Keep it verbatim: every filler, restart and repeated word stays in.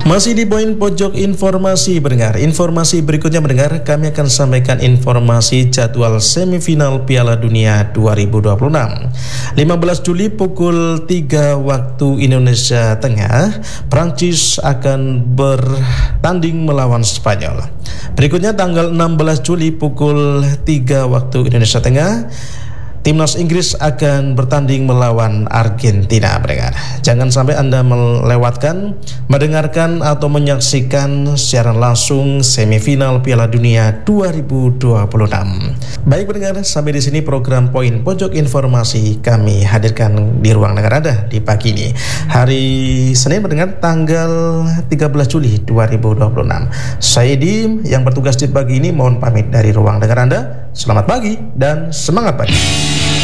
Masih di poin pojok informasi pendengar. Informasi berikutnya pendengar, kami akan sampaikan informasi jadwal semifinal Piala Dunia dua ribu dua puluh enam. lima belas Juli pukul tiga waktu Indonesia Tengah, Prancis akan bertanding melawan Spanyol. Berikutnya tanggal enam belas Juli pukul tiga waktu Indonesia Tengah, Timnas Inggris akan bertanding melawan Argentina, pendengar. Jangan sampai Anda melewatkan, mendengarkan atau menyaksikan secara langsung semifinal Piala Dunia dua ribu dua puluh enam. Baik pendengar, sampai di sini program Poin Pojok Informasi kami hadirkan di ruang dengar Anda di pagi ini. Hari Senin pendengar, tanggal tiga belas Juli dua ribu dua puluh enam. Saya Dim yang bertugas di pagi ini mohon pamit dari ruang dengar Anda. Selamat pagi dan semangat pagi.